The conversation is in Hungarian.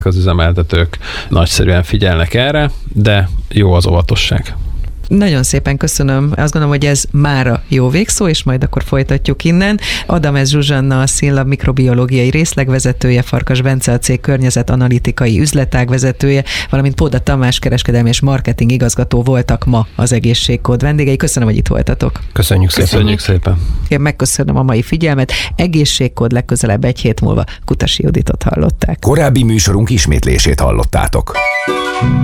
Az üzemeltetők nagyszerűen figyelnek erre, de jó az óvatosság. Nagyon szépen köszönöm. Azt gondolom, hogy ez mára jó végszó, és majd akkor folytatjuk innen. Adames Zsuzsanna, a Színlab mikrobiológiai részlegvezetője, Farkas Bence, a cég környezetanalitikai üzletágvezetője, valamint Póda Tamás, kereskedelmi és marketing igazgató voltak ma az Egészségkód vendégei. Köszönöm, hogy itt voltatok. Köszönjük szépen. Én megköszönöm a mai figyelmet. Egészségkód, legközelebb egy hét múlva Kutasi Juditot hallották. Korábbi műsorunk ismétlését hallottátok.